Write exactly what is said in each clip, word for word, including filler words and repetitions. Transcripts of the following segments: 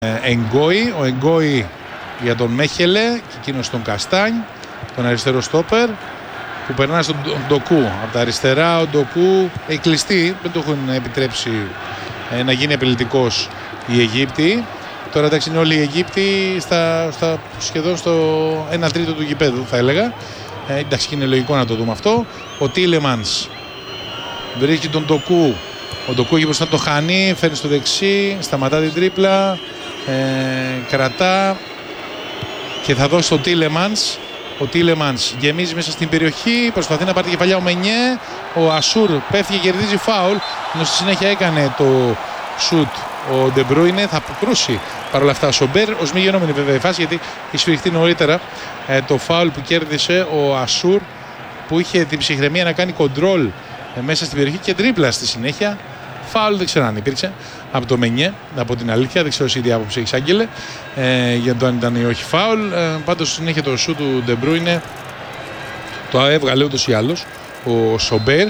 Εγκόη, ο Εγκόη για τον Μέχελε και εκείνος τον Καστάνι, τον αριστερό στόπερ που περνά στον Ντοκού από τα αριστερά. Ο Ντοκού έχει κλειστεί, δεν το έχουν επιτρέψει ε, να γίνει επιλυτικός οι Αιγύπτιοι. Τώρα εντάξει είναι όλοι οι Αιγύπτιοι στα, στα, σχεδόν στο ένα τρίτο του γηπέδου θα έλεγα. Ε, εντάξει είναι λογικό να το δούμε αυτό. Ο Τίλεμανς βρίσκει τον Ντοκού. Ο Ντοκού έχει μπροστά το χάνει, φέρνει στο δεξί, σταματά την τρίπλα, ε, κρατά και θα δώσει στον Τίλεμανς. Ο Τίλεμανς γεμίζει μέσα στην περιοχή, προσπαθεί να πάρει τη κεφαλιά ο Μενιέ. Ο Ασούρ πέφτει και κερδίζει φάουλ, ενώ στη συνέχεια έκανε το σουτ ο Ντεμπρούινε. Θα αποκρούσει παρόλα αυτά ο Σομπέρ, ως μη γενόμενη βέβαια η φάση, γιατί έχει σφιχτεί νωρίτερα ε, το φάουλ που κέρδισε ο Ασούρ, που είχε την ψυχραιμία να κάνει κοντρόλ ε, μέσα στην περιοχή και τρίπλα στη συνέχεια. Φάουλ δεν ξέρω αν υπήρξε από το Μενιέ, από την αλήθεια, δεν ξέρω εσύ τι άποψη έχεις Άγγελε ε, για το αν ήταν ή όχι φάουλ. Ε, πάντως συνέχεια το σουτ του Ντεμπρούινε το έβγαλε ούτως ή άλλως ο Σομπέρ.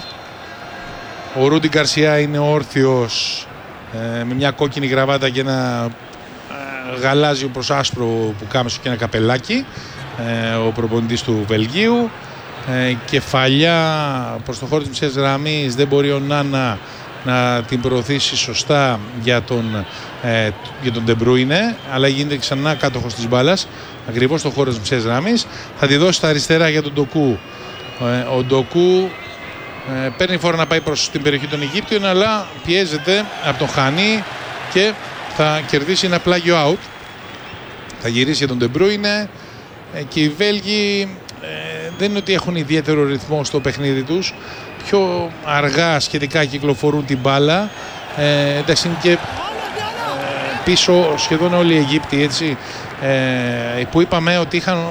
Ο Ρούντι Γκαρσιά είναι όρθιος ε, με μια κόκκινη γραβάτα και ένα ε, γαλάζιο προς άσπρο που κάμεσο και ένα καπελάκι, ε, ο προπονητής του Βελγίου. Ε, κεφαλιά προς το χώρο της μισής γραμμής, δεν μπορεί ο Νάνα να την προωθήσει σωστά για τον, ε, για τον Ντεμπρούινε, αλλά γίνεται ξανά κάτοχος της μπάλας ακριβώς στο χώρο της μισής γραμμής. Θα τη δώσει στα αριστερά για τον Ντοκού. Ε, ο Ντοκού ε, παίρνει φόρα να πάει προς την περιοχή των Αιγύπτιων, αλλά πιέζεται από τον Χανί και θα κερδίσει ένα πλάγιο out. Θα γυρίσει για τον Ντεμπρούινε ε, και οι Βέλγοι ε, δεν είναι ότι έχουν ιδιαίτερο ρυθμό στο παιχνίδι τους. Πιο αργά σχετικά κυκλοφορούν την μπάλα. Ε, εντάξει είναι και ε, πίσω σχεδόν όλοι οι Αιγύπτιοι, έτσι, ε, που είπαμε ότι είχαν